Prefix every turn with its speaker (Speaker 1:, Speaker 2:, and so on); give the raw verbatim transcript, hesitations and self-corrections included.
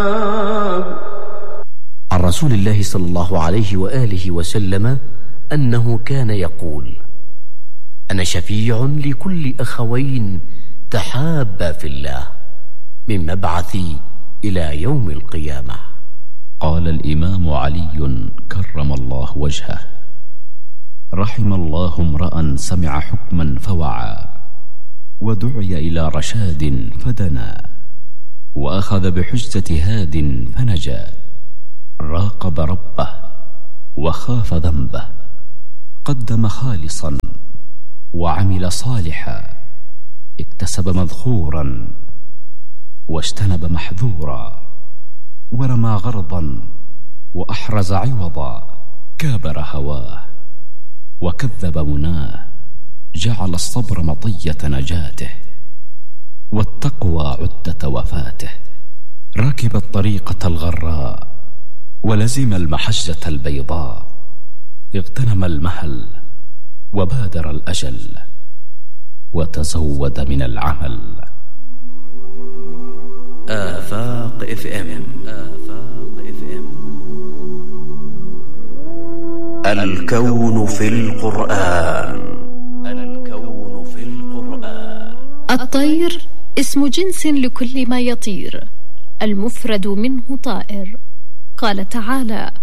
Speaker 1: عن رسول الله صلى الله عليه وآله وسلم أنه كان يقول: أنا شفيع لكل أخوين تحابا في الله من مبعثي إلى يوم القيامة.
Speaker 2: قال الإمام علي كرم الله وجهه: رحم الله امرأ سمع حكما فوعى، ودعي إلى رشاد فدنا، وأخذ بحجة هاد فنجا، راقب ربه وخاف ذنبه، قدم خالصا وعمل صالحا، اكتسب مذخورا واجتنب محذورا، ورمى غرضا وأحرز عوضا، كابر هواه وكذب مناه، جعل الصبر مطية نجاته والتقوى عدة وفاته، ركب الطريقة الغراء ولزم المحجة البيضاء، اغتنم المهل وبادر الأجل، وتزود من العمل.
Speaker 1: آفاق اف ام آفاق اف ام الكون في القرآن. الكون في القرآن.
Speaker 3: الطير اسم جنس لكل ما يطير، المفرد منه طائر. قال تعالى: